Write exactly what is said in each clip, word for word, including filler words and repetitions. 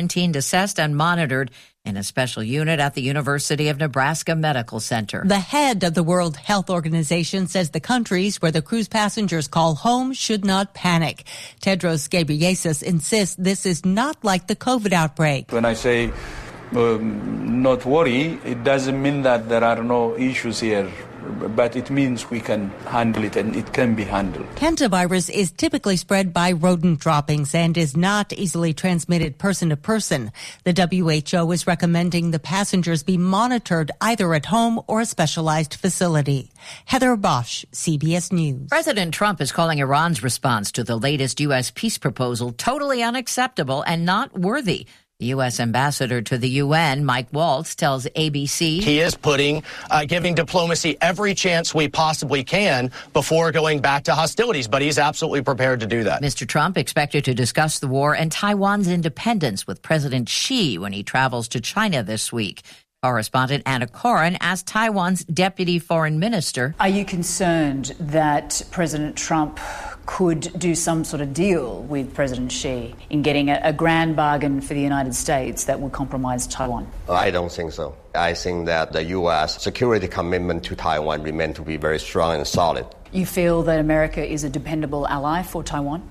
nineteen assessed and monitored in a special unit at the University of Nebraska Medical Center. The head of the World Health Organization says the countries where the cruise passengers call home should not panic. Tedros Ghebreyesus insists this is not like the COVID outbreak. When I say um, not worry, it doesn't mean that there are no issues here, but it means we can handle it and it can be handled. Hantavirus is typically spread by rodent droppings and is not easily transmitted person to person. The W H O is recommending the passengers be monitored either at home or a specialized facility. Heather Bosch, C B S News. President Trump is calling Iran's response to the latest U S peace proposal totally unacceptable and not worthy. The U S ambassador to the U N, Mike Waltz, tells A B C he is putting, uh, giving diplomacy every chance we possibly can before going back to hostilities, but he's absolutely prepared to do that. Mister Trump expected to discuss the war and Taiwan's independence with President Xi when he travels to China this week. Correspondent Anna Coren asked Taiwan's deputy foreign minister, are you concerned that President Trump could do some sort of deal with President Xi in getting a, a grand bargain for the United States that would compromise Taiwan? I don't think so. I think that the U S security commitment to Taiwan remains to be very strong and solid. You feel that America is a dependable ally for Taiwan?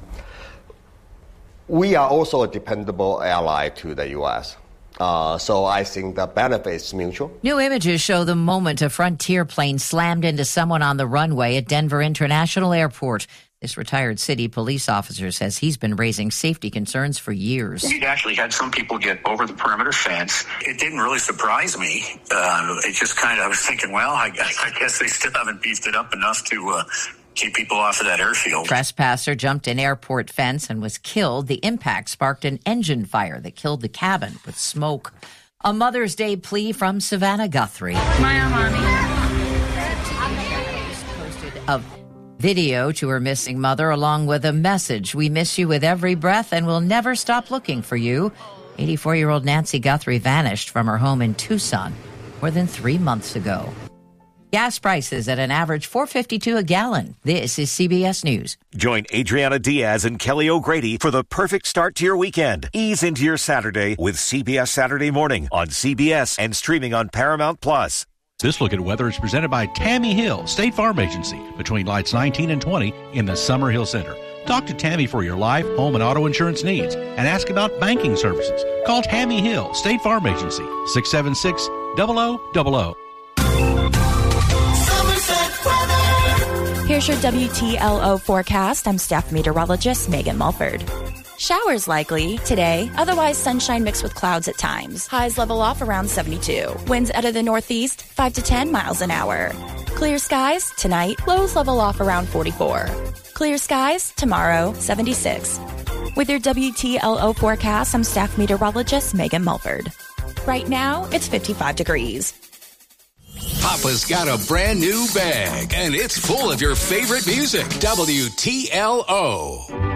We are also a dependable ally to the U S Uh, so I think the benefit is mutual. New images show the moment a Frontier plane slammed into someone on the runway at Denver International Airport. This retired city police officer says he's been raising safety concerns for years. We actually had some people get over the perimeter fence. It didn't really surprise me. Uh, it just kind of, I was thinking, well, I, I guess they still haven't beefed it up enough to uh, keep people off of that airfield. Trespasser jumped an airport fence and was killed. The impact sparked an engine fire that killed the cabin with smoke. A Mother's Day plea from Savannah Guthrie. My mommy. Posted a video to her missing mother along with a message. We miss you with every breath and will never stop looking for you. eighty-four-year-old Nancy Guthrie vanished from her home in Tucson more than three months ago. Gas prices at an average four dollars and fifty-two cents a gallon. This is C B S News. Join Adriana Diaz and Kelly O'Grady for the perfect start to your weekend. Ease into your Saturday with C B S Saturday Morning on C B S and streaming on Paramount Plus. This look at weather is presented by Tammy Hill, State Farm Agency, between lights nineteen and twenty in the Summer Hill Center. Talk to Tammy for your life, home, and auto insurance needs and ask about banking services. Call Tammy Hill, State Farm Agency, six seven six, zero zero zero zero. Here's your W T L O forecast. I'm staff meteorologist Megan Mulford. Showers likely today, otherwise sunshine mixed with clouds at times. Highs level off around seventy-two. Winds out of the northeast, five to ten miles an hour. Clear skies tonight, lows level off around forty-four. Clear skies tomorrow, seventy-six. With your W T L O forecast, I'm staff meteorologist Megan Mulford. Right now, it's fifty-five degrees. Papa's got a brand new bag, and it's full of your favorite music. W T L O.